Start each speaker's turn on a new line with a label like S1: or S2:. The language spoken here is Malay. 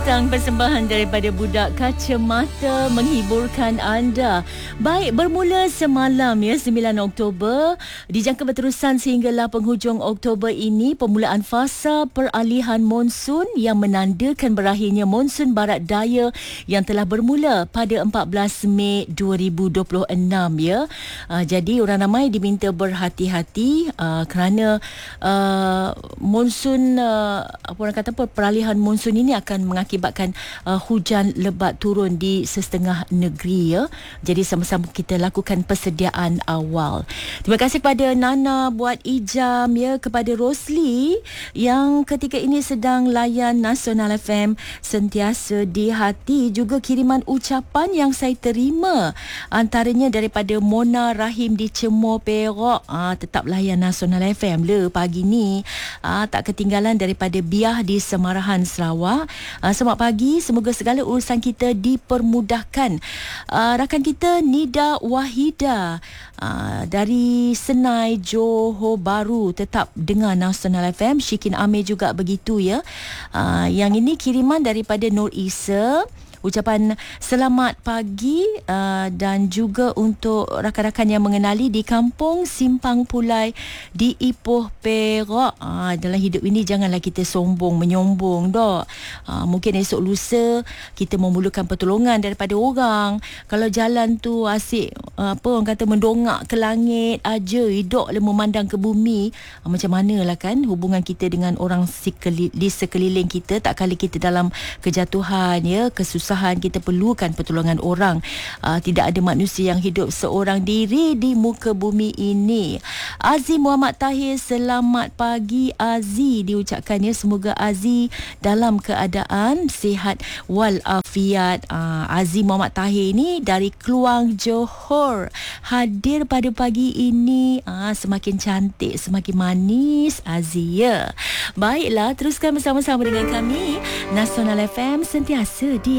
S1: Sang persembahan daripada Budak Kacamata menghiburkan anda. Baik, bermula semalam 9 Oktober, dijangka berterusan sehinggalah penghujung Oktober ini permulaan fasa peralihan monsun yang menandakan berakhirnya monsun barat daya yang telah bermula pada 14 Mei 2026 jadi orang ramai diminta berhati-hati kerana monsun peralihan monsun ini akan mengakibatkan hujan lebat turun di setengah negeri Jadi sama-sama kita lakukan persediaan awal. Terima kasih kepada Nana buat ijam kepada Rosli yang ketika ini sedang layan Nasional FM sentiasa di hati. Juga kiriman ucapan yang saya terima antaranya daripada Mona Rahim di Cemor Perak. Tetap layan Nasional FM pagi ni. Tak ketinggalan daripada Biah di Semarahan Sarawak. Selamat pagi, semoga segala urusan kita dipermudahkan. Rakan kita Nida Wahida dari Senai, Johor Bahru tetap dengar Nasional FM. Syikin Amir juga begitu Yang ini kiriman daripada Nur Isa. Ucapan selamat pagi dan juga untuk rakan-rakan yang mengenali di Kampung Simpang Pulai di Ipoh Perak. Dalam hidup ini janganlah kita sombong menyombong mungkin esok lusa kita memerlukan pertolongan daripada orang. Kalau jalan tu asyik orang kata mendongak ke langit aja, hidup memandang ke bumi, macam manalah kan hubungan kita dengan orang di sekeliling kita. Tak kala kita dalam kejatuhan kesusahan, kita perlukan pertolongan orang. Tidak ada manusia yang hidup seorang diri di muka bumi ini. Aziz Muhammad Tahir, selamat pagi Aziz diucapkan semoga Aziz dalam keadaan sihat walafiat. Aziz Muhammad Tahir ni dari Kluang, Johor, hadir pada pagi ini. Semakin cantik, semakin manis Aziz Baiklah, teruskan bersama-sama dengan kami Nasional FM sentiasa di